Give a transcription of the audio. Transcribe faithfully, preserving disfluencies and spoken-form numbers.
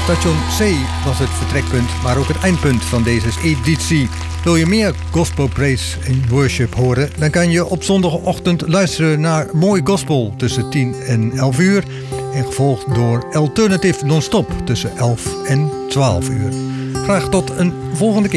Station C was het vertrekpunt, maar ook het eindpunt van deze editie. Wil je meer gospel praise en worship horen, dan kan je op zondagochtend luisteren naar Mooi Gospel tussen tien en elf uur. En gevolgd door Alternative Non-Stop tussen elf en twaalf uur. Graag tot een volgende keer.